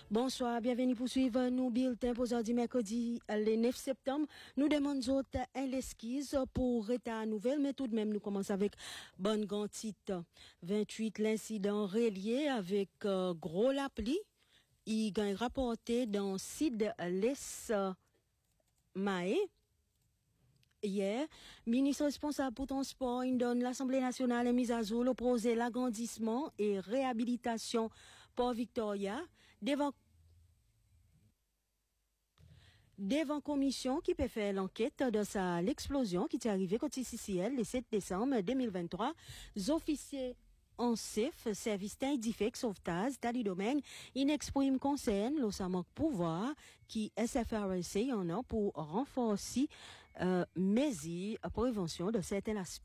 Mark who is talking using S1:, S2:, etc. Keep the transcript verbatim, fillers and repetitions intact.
S1: Bonsoir, bienvenue pour suivre nous bulletin pour aujourd'hui mercredi le neuf septembre. Nous demandons un l'esquisse pour état nouvelle, mais tout de même nous commençons avec bonne gantite. vingt-huit l'incident relié avec euh, gros la pluie. Il a rapporté dans Sid Les Maé. Hier, ministre responsable pour transport, il donne l'Assemblée nationale et mise à jour l'opposé l'agrandissement et réhabilitation Port Victoria devant devant commission qui peut faire l'enquête de sa l'explosion qui est arrivée côté C C L le sept décembre deux mille vingt-trois. Les officiers en C I F, service d'identification sauvetage, tali domaine, il exprime concerne le manque pouvoir qui S F R C en a pour renforcer euh, mesures prévention de certains aspects.